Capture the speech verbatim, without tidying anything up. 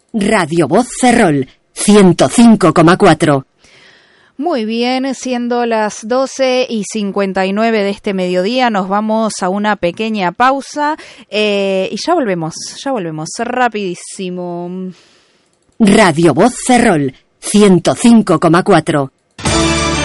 Radio Voz Ferrol, ciento cinco coma cuatro. Muy bien, siendo las doce y cincuenta y nueve de este mediodía, nos vamos a una pequeña pausa eh, y ya volvemos, ya volvemos, rapidísimo. Radio Voz Ferrol, ciento cinco coma cuatro.